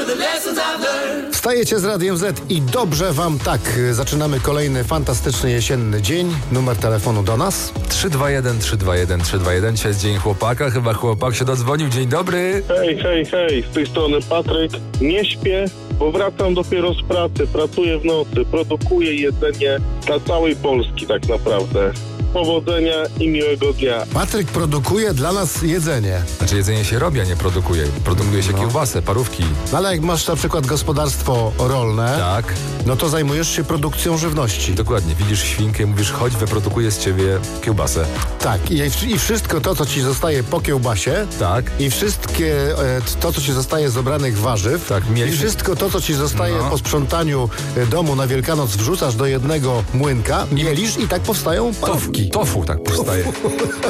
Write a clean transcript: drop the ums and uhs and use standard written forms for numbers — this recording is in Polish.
Wstajecie z Radiem Z i dobrze wam tak. Zaczynamy kolejny fantastyczny jesienny dzień. Numer telefonu do nas 321 321 321. Dzisiaj jest dzień chłopaka. Chyba chłopak się dodzwonił. Dzień dobry. Hej, z tej strony Patryk. Nie śpię, bo wracam dopiero z pracy, pracuję w nocy, produkuję jedzenie dla całej Polski tak naprawdę. Powodzenia i miłego dnia. Patryk produkuje dla nas jedzenie. Znaczy jedzenie się robi, a nie produkuje. Produkuje się kiełbasę, parówki. No ale jak masz na przykład gospodarstwo rolne, Tak, no to zajmujesz się produkcją żywności. dokładnie. Widzisz świnkę i mówisz, chodź, wyprodukuję z ciebie kiełbasę. Tak, i wszystko to, co ci zostaje po kiełbasie, Tak. i wszystkie to, co ci zostaje z obranych warzyw, Tak, i wszystko to, co ci zostaje po sprzątaniu domu na Wielkanoc, wrzucasz do jednego młynka, mielisz i tak powstają parówki. Tofu tak powstaje.